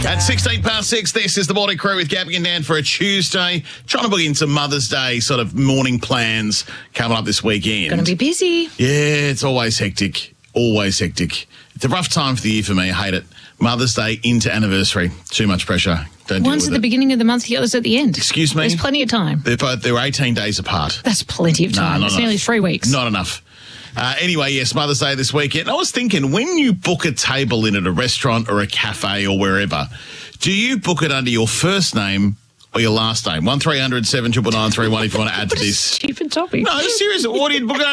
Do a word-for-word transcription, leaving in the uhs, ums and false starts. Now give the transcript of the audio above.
At sixteen past six, this is the Morning Crew with Gabby and Dan for a Tuesday. Trying to book in some Mother's Day sort of morning plans coming up this weekend. Going to be busy. Yeah, it's always hectic. Always hectic. It's a rough time for the year for me. I hate it. Mother's Day into anniversary. Too much pressure. Don't deal One's with at the it. beginning of the month, the other's at the end. Excuse me? There's plenty of time. They're both, they're eighteen days apart. That's plenty of time. not It's enough. nearly three weeks. Not enough. Uh, anyway, yes, Mother's Day this weekend. I was thinking, when you book a table in at a restaurant or a cafe or wherever, do you book it under your first name or your last name? one three hundred seven nine nine three one if you want to add to What a this. stupid topic. No, seriously, what do you book it under?